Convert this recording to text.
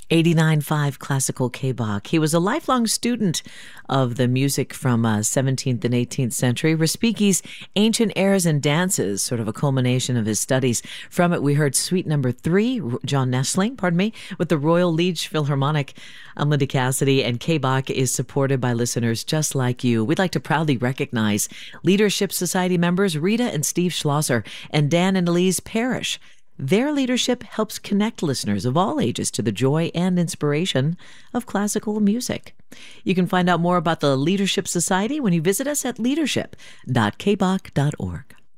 89.5 Classical K-Bach. He was a lifelong student of the music from 17th and 18th century. Respighi's Ancient Airs and Dances, sort of a culmination of his studies. From it, we heard Suite Number 3, John Nestling, with the Royal Liege Philharmonic. I'm Linda Cassidy, and K-Bach is supported by listeners just like you. We'd like to proudly recognize Leadership Society members Rita and Steve Schlosser and Dan and Elise Parrish. Their leadership helps connect listeners of all ages to the joy and inspiration of classical music. You can find out more about the Leadership Society when you visit us at leadership.kbach.org.